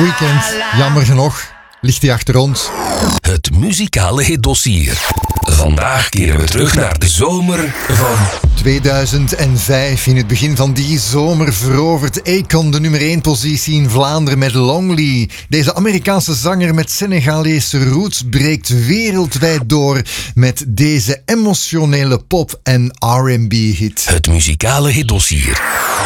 weekend, jammer genoeg, ligt hij achter ons. Het muzikale hitdossier. Vandaag keren we terug naar de zomer van 2005. In het begin van die zomer verovert Akon de nummer 1 positie in Vlaanderen met Lonely. Deze Amerikaanse zanger met Senegalese roots breekt wereldwijd door met deze emotionele pop- en R&B-hit. het muzikale hitdossier.